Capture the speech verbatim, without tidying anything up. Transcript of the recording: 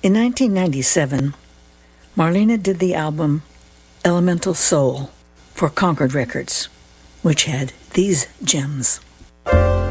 In nineteen ninety-seven, Marlena did the album Elemental Soul for Concord Records, which had these gems.